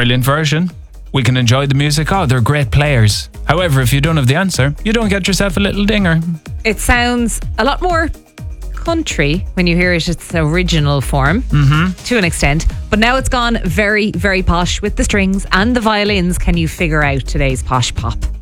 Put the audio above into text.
brilliant version. We can enjoy the music. Oh, they're great players. However, if you don't have the answer, you don't get yourself a little dinger. It sounds a lot more country when you hear it its original form, to an extent. But now it's gone very, very posh with the strings and the violins. Can you figure out today's posh pop?